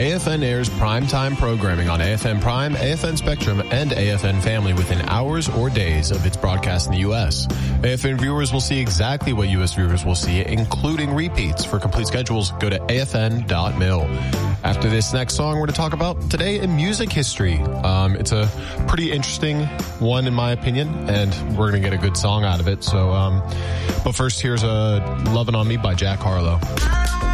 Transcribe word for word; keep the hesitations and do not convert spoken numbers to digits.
A F N airs primetime programming on A F N Prime, A F N Spectrum, and A F N Family within hours or days of its broadcast in the U S. A F N viewers will see exactly what U S viewers will see, including repeats. For complete schedules, go to A F N dot mil. After this next song, we're going to talk about today in music history. Um, it's a pretty interesting one, in my opinion, and we're going to get a good song out of it. So, um, but first, here's a "Lovin' on Me" by Jack Harlow.